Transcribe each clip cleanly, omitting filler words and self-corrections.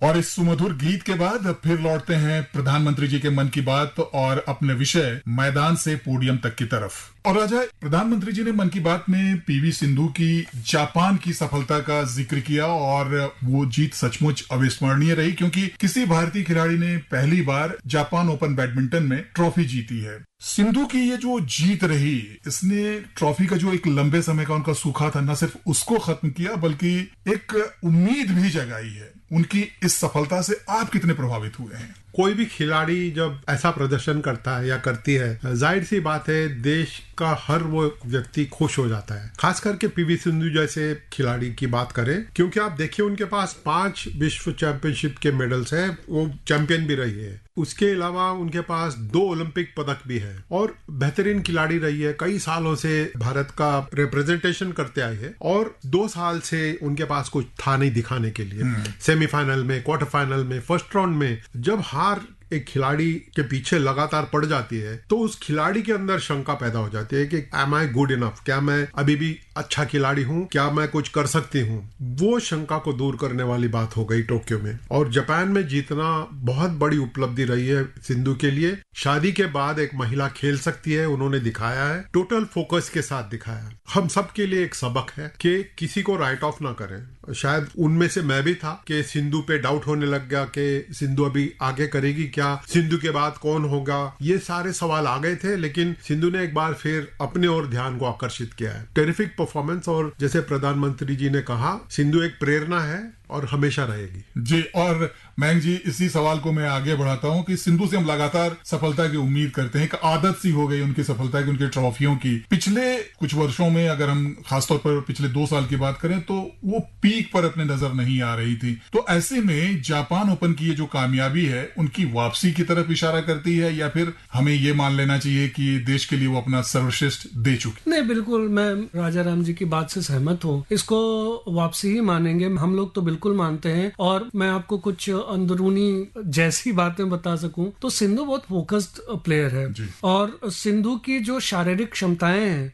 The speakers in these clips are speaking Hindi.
और इस सुमधुर गीत के बाद फिर लौटते हैं प्रधानमंत्री जी के मन की बात और अपने विषय मैदान से पोडियम तक की तरफ। और राजा, प्रधानमंत्री जी ने मन की बात में पीवी सिंधु की जापान की सफलता का जिक्र किया और वो जीत सचमुच अविस्मरणीय रही, क्योंकि किसी भारतीय खिलाड़ी ने पहली बार जापान ओपन बैडमिंटन में ट्रॉफी जीती है। सिंधु की ये जो जीत रही, इसने ट्रॉफी का जो एक लंबे समय का उनका सूखा था, न सिर्फ उसको खत्म किया बल्कि एक उम्मीद भी जगाई है। उनकी इस सफलता से आप कितने प्रभावित हुए हैं? कोई भी खिलाड़ी जब ऐसा प्रदर्शन करता है या करती है, जाहिर सी बात है देश का हर वो व्यक्ति खुश हो जाता है। खास करके पीवी सिंधु जैसे खिलाड़ी की बात करें, क्योंकि आप देखिए उनके पास 5 विश्व चैंपियनशिप के मेडल्स हैं, वो चैंपियन भी रही है। उसके अलावा उनके पास 2 ओलंपिक पदक भी है और बेहतरीन खिलाड़ी रही है। कई सालों से भारत का रिप्रेजेंटेशन करते आई है और 2 साल से उनके पास कुछ था नहीं दिखाने के लिए। सेमीफाइनल में, क्वार्टर फाइनल में, फर्स्ट राउंड में जब हार एक खिलाड़ी के पीछे लगातार पड़ जाती है तो उस खिलाड़ी के अंदर शंका पैदा हो जाती है कि एम आई गुड इनफ, क्या मैं अभी भी अच्छा खिलाड़ी हूँ, क्या मैं कुछ कर सकती हूँ। वो शंका को दूर करने वाली बात हो गई टोक्यो में। और जापान में जीतना बहुत बड़ी उपलब्धि रही है सिंधु के लिए। शादी के बाद एक महिला खेल सकती है, उन्होंने दिखाया है, टोटल फोकस के साथ दिखाया। हम सब के लिए एक सबक है कि किसी को राइट ऑफ ना करें। शायद उनमें से मैं भी था कि सिंधु पे डाउट होने लग गया कि सिंधु अभी आगे करेगी क्या, सिंधु के बाद कौन होगा, ये सारे सवाल आ गए थे। लेकिन सिंधु ने एक बार फिर अपने और ध्यान को आकर्षित किया है। टेरिफिक परफॉर्मेंस, और जैसे प्रधानमंत्री जी ने कहा, सिंधु एक प्रेरणा है और हमेशा रहेगी जी। और मयंक जी, इसी सवाल को मैं आगे बढ़ाता हूं कि सिंधु से हम लगातार सफलता की उम्मीद करते हैं, एक आदत सी हो गई उनकी सफलता की, उनकी ट्रॉफियों की। पिछले कुछ वर्षों में अगर हम खासतौर पर पिछले 2 साल की बात करें तो वो पीक पर अपने नजर नहीं आ रही थी। तो ऐसे में जापान ओपन की ये जो कामयाबी है, उनकी वापसी की तरफ इशारा करती है या फिर हमें ये मान लेना चाहिए कि देश के लिए वो अपना सर्वश्रेष्ठ दे चुकी? नहीं, बिल्कुल मैं राजा राम जी की बात से सहमत हूँ। इसको वापसी ही मानेंगे हम लोग तो, बिल्कुल मानते हैं। और मैं आपको कुछ अंदरूनी जैसी बातें बता सकूं तो सिंधु बहुत फोकस्ड प्लेयर है और सिंधु की जो शारीरिक क्षमताएं हैं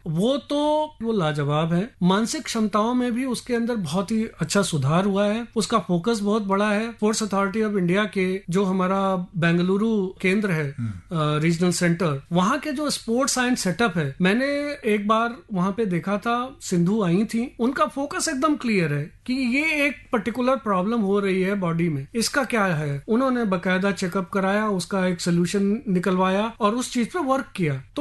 वो लाजवाब है। मानसिक क्षमताओं में भी उसके अंदर बहुत ही अच्छा सुधार हुआ है। उसका फोकस बहुत बड़ा है। स्पोर्ट्स अथॉरिटी ऑफ इंडिया के जो हमारा बेंगलुरु केंद्र है, रीजनल सेंटर, वहां के जो स्पोर्ट्स साइंस सेटअप है, मैंने एक बार वहां पे देखा था, सिंधु आई थी, उनका फोकस एकदम क्लियर है कि ये एक पर्टिकुलर प्रॉब्लम हो रही है बॉडी में, इसका क्या है। उन्होंने बकायदा चेकअप कराया, उसका एक सोल्यूशन निकलवाया और उस चीज पे वर्क किया। तो